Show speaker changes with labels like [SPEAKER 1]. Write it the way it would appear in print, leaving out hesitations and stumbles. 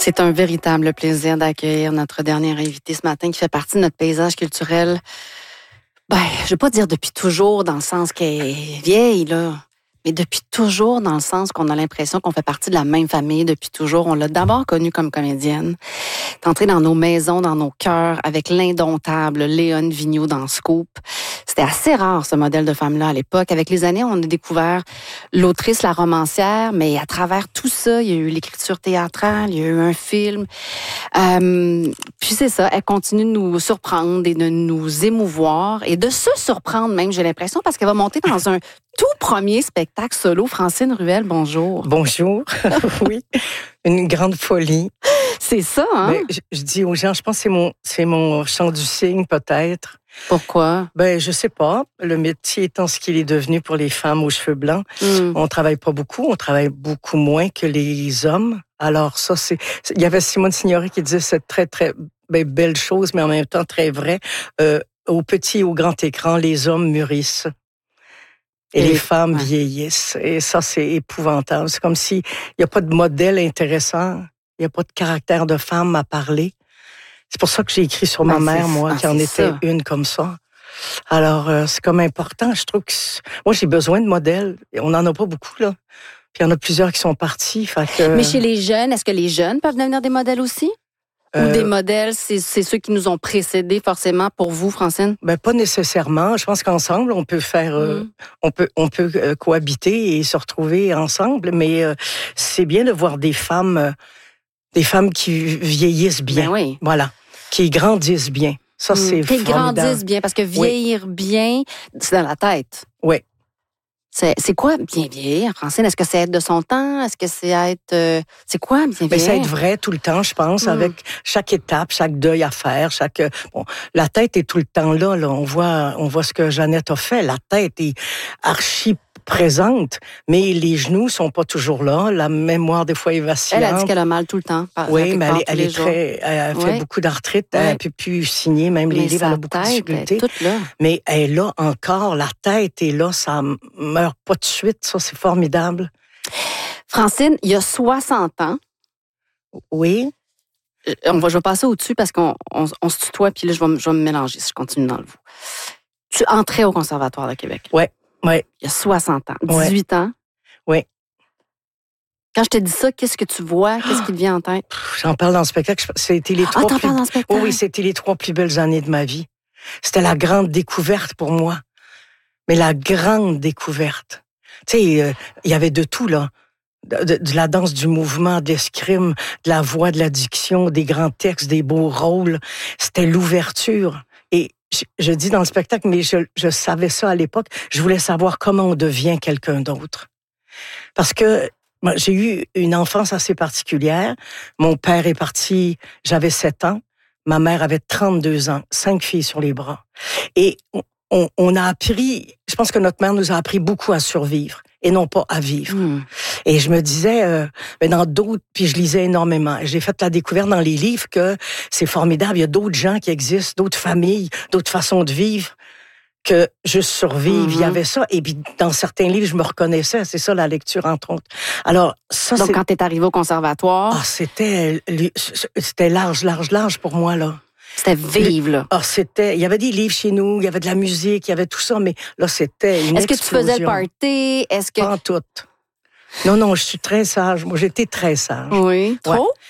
[SPEAKER 1] C'est un véritable plaisir d'accueillir notre dernière invitée ce matin qui fait partie de notre paysage culturel. Je vais pas dire depuis toujours dans le sens qu'elle est vieille, là, mais depuis toujours dans le sens qu'on a l'impression qu'on fait partie de la même famille depuis toujours. On l'a d'abord connue comme comédienne. T'es entrée dans nos maisons, dans nos cœurs, avec l'indomptable Léone Vigneault dans Scoop. C'était assez rare, ce modèle de femme-là, à l'époque. Avec les années, on a découvert l'autrice, la romancière, mais à travers tout ça, il y a eu l'écriture théâtrale, il y a eu un film. Puis c'est ça, elle continue de nous surprendre et de nous émouvoir et de se surprendre même, j'ai l'impression, parce qu'elle va monter dans un tout premier spectacle solo. Francine Ruel, bonjour.
[SPEAKER 2] Bonjour. Oui, une grande folie.
[SPEAKER 1] C'est ça, hein?
[SPEAKER 2] Ben, je dis aux gens, je pense que c'est mon chant du cygne, peut-être.
[SPEAKER 1] Pourquoi?
[SPEAKER 2] Je sais pas. Le métier étant ce qu'il est devenu pour les femmes aux cheveux blancs, on travaille pas beaucoup, on travaille beaucoup moins que les hommes. Alors ça, il y avait Simone Signoret qui disait cette très, très belle chose, mais en même temps très vrai. Au petit et au grand écran, les hommes mûrissent. Et les femmes vieillissent. Et ça, c'est épouvantable. C'est comme s'il n'y a pas de modèle intéressant, il n'y a pas de caractère de femme à parler. C'est pour ça que j'ai écrit sur ma mère, moi, qui en était une comme ça. Alors, c'est comme important. Je trouve que moi, j'ai besoin de modèles. On n'en a pas beaucoup, là. Puis il y en a plusieurs qui sont partis.
[SPEAKER 1] Mais chez les jeunes, est-ce que les jeunes peuvent devenir des modèles aussi? Ou des modèles, c'est ceux qui nous ont précédés forcément pour vous, Francine?
[SPEAKER 2] Pas nécessairement. Je pense qu'ensemble, on peut faire, on peut cohabiter et se retrouver ensemble. Mais c'est bien de voir des femmes qui vieillissent bien.
[SPEAKER 1] Ben oui.
[SPEAKER 2] Voilà. Qui grandissent bien. Ça, c'est formidable.
[SPEAKER 1] Qui grandissent bien, parce que vieillir bien, c'est dans la tête.
[SPEAKER 2] Oui.
[SPEAKER 1] C'est quoi bien vieillir, Francine? Est-ce que c'est être de son temps? Est-ce que c'est être... c'est quoi bien vieillir?
[SPEAKER 2] C'est être vrai tout le temps, je pense, avec chaque étape, chaque deuil à faire, la tête est tout le temps là. On voit ce que Jeannette a fait. La tête est archi présente, mais les genoux sont pas toujours là. La mémoire, des fois, est vacillante.
[SPEAKER 1] Elle a dit qu'elle a mal tout le temps.
[SPEAKER 2] Oui, mais elle fait beaucoup d'arthrite. Elle ne peut plus signer, même les livres, elle a beaucoup de difficultés. Mais elle est là encore, la tête est là, ça meurt pas de suite, ça, c'est formidable.
[SPEAKER 1] Francine, il y a 60 ans.
[SPEAKER 2] Oui.
[SPEAKER 1] Je vais passer au-dessus parce qu'on se tutoie, puis là, je vais me mélanger si je continue dans le vous. Tu entrais au Conservatoire de Québec.
[SPEAKER 2] Oui. Oui.
[SPEAKER 1] Il y a 60 ans. 18 ans.
[SPEAKER 2] Oui.
[SPEAKER 1] Quand je te dis ça, qu'est-ce que tu vois? Qu'est-ce qui te vient en tête?
[SPEAKER 2] J'en parle dans le spectacle. C'était les
[SPEAKER 1] t'en parles dans le spectacle?
[SPEAKER 2] Oui, c'était les 3 plus belles années de ma vie. C'était la grande découverte pour moi. Mais la grande découverte. Tu sais, il y avait de tout, là. De la danse, du mouvement, de l'escrime, de la voix, de la diction, des grands textes, des beaux rôles. C'était l'ouverture. Et je dis dans le spectacle, mais je savais ça à l'époque. Je voulais savoir comment on devient quelqu'un d'autre. Parce que moi, j'ai eu une enfance assez particulière. Mon père est parti, j'avais 7 ans. Ma mère avait 32 ans, 5 filles sur les bras. Et on a appris, je pense que notre mère nous a appris beaucoup à survivre et non pas à vivre. Et je me disais, dans d'autres, puis je lisais énormément. J'ai fait la découverte dans les livres que c'est formidable. Il y a d'autres gens qui existent, d'autres familles, d'autres façons de vivre que juste survivre. Il y avait ça. Et puis, dans certains livres, je me reconnaissais. C'est ça, la lecture, entre autres. Alors, ça,
[SPEAKER 1] donc, quand t'es arrivé au Conservatoire...
[SPEAKER 2] c'était large pour moi, là.
[SPEAKER 1] C'était vivre, là.
[SPEAKER 2] Il y avait des livres chez nous, il y avait de la musique, il y avait tout ça, mais là, c'était une explosion.
[SPEAKER 1] Est-ce que tu faisais le party?
[SPEAKER 2] Pas en tout. Non, je suis très sage. Moi, j'étais très sage.
[SPEAKER 1] Oui. Trop?